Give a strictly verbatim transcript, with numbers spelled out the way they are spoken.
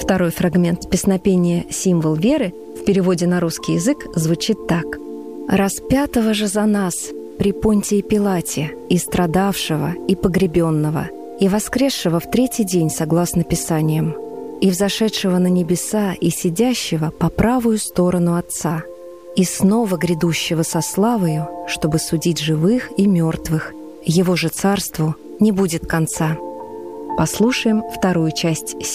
Второй фрагмент песнопения «Символ веры» в переводе на русский язык звучит так. «Распятого же за нас при Понтии Пилате, и страдавшего, и погребенного, и воскресшего в третий день согласно Писаниям, и взошедшего на небеса, и сидящего по правую сторону Отца, и снова грядущего со славою, чтобы судить живых и мертвых, его же царству не будет конца». Послушаем вторую часть